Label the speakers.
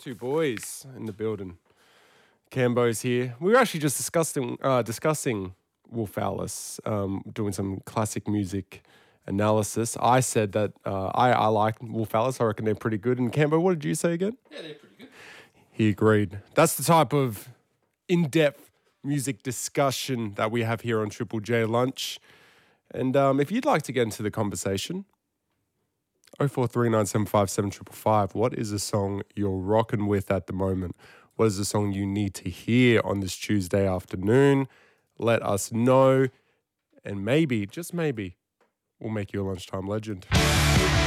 Speaker 1: Two boys in the building. Cambo's here. We were actually just discussing Wolf Alice, doing some classic music analysis. I said that I like Wolf Alice. I reckon they're pretty good. And Cambo, what did you say again?
Speaker 2: Yeah, they're pretty good.
Speaker 1: He agreed. That's the type of in-depth music discussion that we have here on Triple J Lunch. And if you'd like to get into the conversation, 0439757555, what is the song you're rocking with at the moment? What is the song you need to hear on this Tuesday afternoon? Let us know. And maybe, just maybe, we'll make you a lunchtime legend.